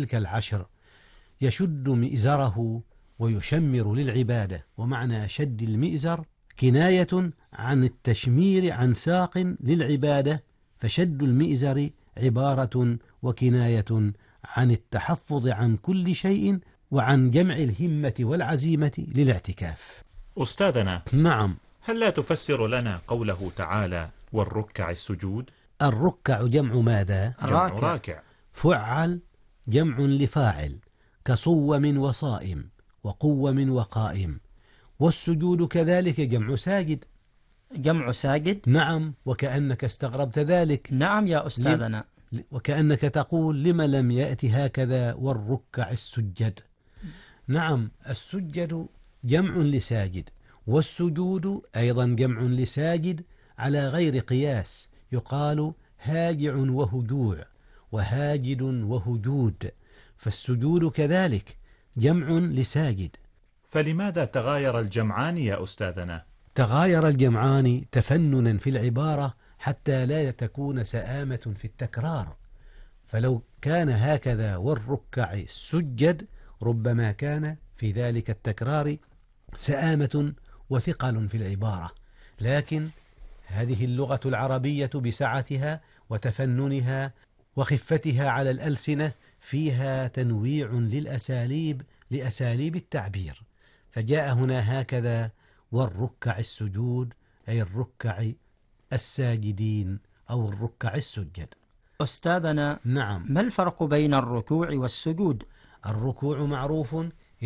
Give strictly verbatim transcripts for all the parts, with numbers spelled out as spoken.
تلك العشر يشد مئزره ويشمر للعبادة. ومعنى شد المئزر كناية عن التشمير عن ساق للعبادة، فشد المئزر عبارة وكناية عن التحفظ عن كل شيء وعن جمع الهمة والعزيمة للاعتكاف. أستاذنا، نعم، هل لا تفسر لنا قوله تعالى والركع السجود؟ الركع جمع ماذا؟ جمع راكع. فعل جمع لفاعل كصوم وصائم وقوم وقائم. والسجود كذلك جمع ساجد. جمع ساجد؟ نعم، وكأنك استغربت ذلك. نعم يا أستاذنا. لم... وكأنك تقول لما لم يأتي هكذا والركع السجد. نعم، السجد جمع لساجد، والسجود أيضا جمع لساجد على غير قياس، يقال هاجع وهجوع وهاجد وهجود، فالسجود كذلك جمع لساجد. فلماذا تغاير الجمعان يا أستاذنا؟ تغاير الجمعان تفننا في العبارة حتى لا تكون سآمة في التكرار، فلو كان هكذا والركع سجد ربما كان في ذلك التكرار سآمة وثقل في العبارة. لكن هذه اللغة العربية بسعتها وتفننها وخفتها على الألسنة فيها تنويع للأساليب لأساليب التعبير، فجاء هنا هكذا والركع السجود، أي الركع الساجدين أو الركع السجد. أستاذنا، نعم، ما الفرق بين الركوع والسجود؟ الركوع معروف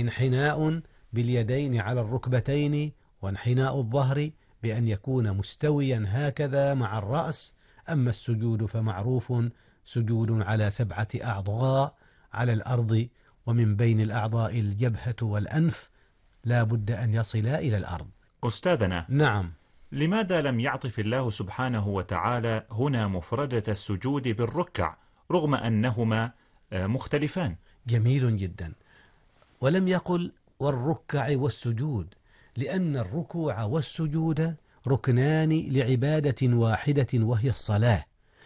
انحناء باليدين على الركبتين، وانحناء الظهر بأن يكون مستويا هكذا مع الرأس. أما السجود فمعروف سجود على سبعة أعضاء على الأرض، ومن بين الأعضاء الجبهة والأنف لا بد أن يصلا إلى الأرض. أستاذنا، نعم، لماذا لم يعطف الله سبحانه وتعالى هنا مفردة السجود بالركع رغم أنهما مختلفان؟ جميل جدا. ولم يقل والركع والسجود، لأن الركوع والسجود ركنان لعبادة واحدة وهي الصلاة،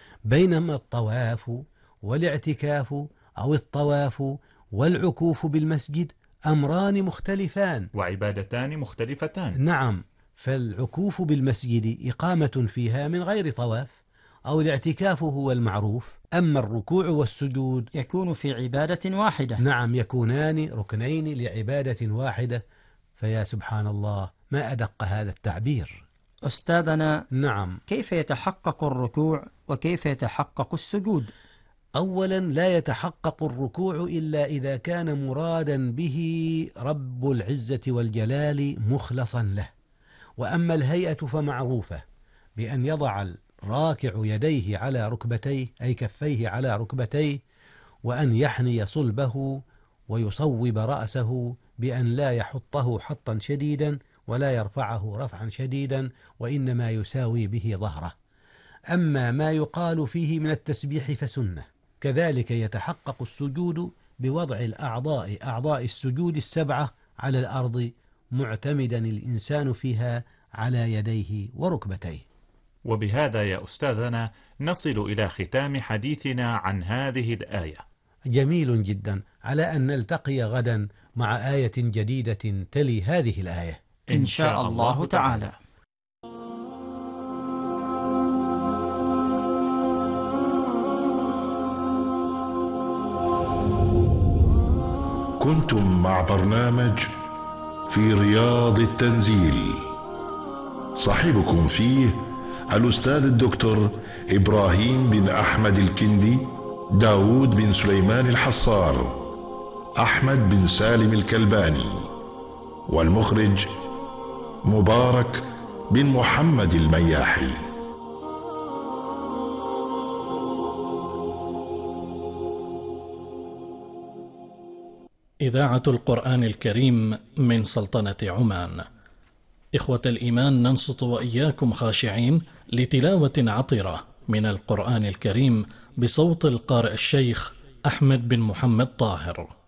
بينما الطواف والاعتكاف أو الطواف والعكوف بالمسجد أمران مختلفان وعبادتان مختلفتان. نعم، فالعكوف بالمسجد إقامة فيها من غير طواف، أو الاعتكاف هو المعروف. أما الركوع والسجود يكون في عبادة واحدة. نعم، يكونان ركنين لعبادة واحدة. فيا سبحان الله، ما أدق هذا التعبير. أستاذنا، نعم، كيف يتحقق الركوع وكيف يتحقق السجود؟ أولا، لا يتحقق الركوع إلا إذا كان مرادا به رب العزة والجلال مخلصا له. وأما الهيئة فمعروفة بأن يضع الراكع يديه على ركبتيه، أي كفيه على ركبتيه، وأن يحني صلبه ويصوب رأسه بأن لا يحطه حطا شديدا ولا يرفعه رفعا شديدا، وإنما يساوي به ظهره. أما ما يقال فيه من التسبيح فسنة. كذلك يتحقق السجود بوضع الأعضاء أعضاء السجود السبعة على الأرض، معتمدا الإنسان فيها على يديه وركبتيه. وبهذا يا أستاذنا نصل إلى ختام حديثنا عن هذه الآية. جميل جدا، على أن نلتقي غدا مع آية جديدة تلي هذه الآية إن شاء الله تعالى. كنتم مع برنامج في رياض التنزيل، صاحبكم فيه الأستاذ الدكتور إبراهيم بن أحمد الكندي، داود بن سليمان الحصار، أحمد بن سالم الكلباني، والمخرج مبارك بن محمد المياحي. إذاعة القرآن الكريم من سلطنة عمان. إخوة الإيمان، ننصت وإياكم خاشعين لتلاوة عطرة من القرآن الكريم بصوت القارئ الشيخ أحمد بن محمد طاهر.